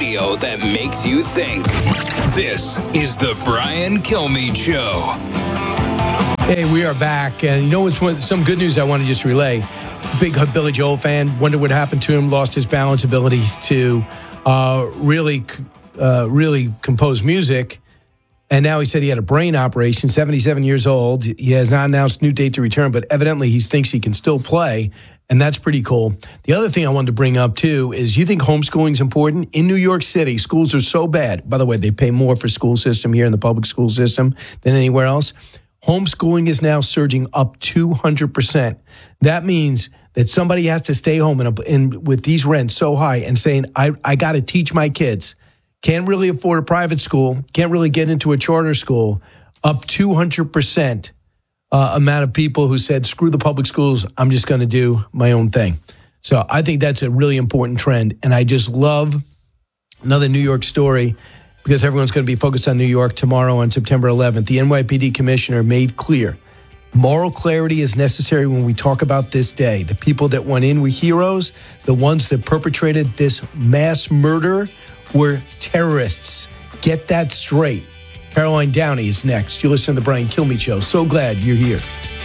radio that makes you think. This is the Brian Kilmeade Show. Hey, we are back. And you know what's some good news I want to just relay? Big Billy Joel fan. Wonder what happened to him. Lost his balance ability to really compose music. And now he said he had a brain operation, 77 years old. He has not announced new date to return, but evidently he thinks he can still play, and that's pretty cool. The other thing I wanted to bring up, too, is you think homeschooling is important? In New York City, schools are so bad. By the way, they pay more for school system here in the public school system than anywhere else. Homeschooling is now surging up 200%. That means that somebody has to stay home and with these rents so high and saying, I got to teach my kids. Can't really afford a private school, can't really get into a charter school, up 200% amount of people who said, screw the public schools, I'm just going to do my own thing. So I think that's a really important trend. And I just love another New York story because everyone's going to be focused on New York tomorrow on September 11th. The NYPD commissioner made clear moral clarity is necessary when we talk about this day. The people that went in were heroes. The ones that perpetrated this mass murder were terrorists. Get that straight. Caroline Downey is next. You listen to the Brian Kilmeade Show. So glad you're here.